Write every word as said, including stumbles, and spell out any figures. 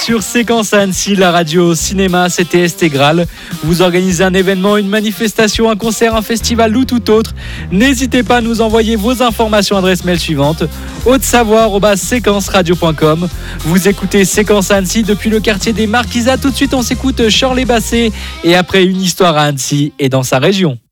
sur Séquence à Annecy, la radio, cinéma, C T S Tégral. Vous organisez un événement, une manifestation, un concert, un festival ou tout autre. N'hésitez pas à nous envoyer vos informations à l'adresse mail suivante haute-savoie arobase séquence radio point com. Vous écoutez Séquence à Annecy depuis le quartier des Marquisats. Tout de suite, on s'écoute Shirley Bassey et après une histoire à Annecy et dans sa région.